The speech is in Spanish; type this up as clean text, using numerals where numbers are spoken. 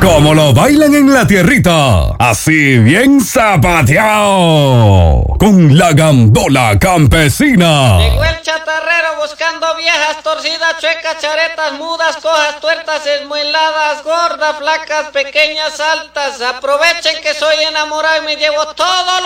Como lo bailan en la tierrita, así bien zapateado, con la gandola campesina. Llegó el chatarrero buscando viejas torcidas, chuecas, charetas, mudas, cojas, tuertas, esmueladas, gordas, flacas, pequeñas, altas. Aprovechen que soy enamorado y me llevo todo lo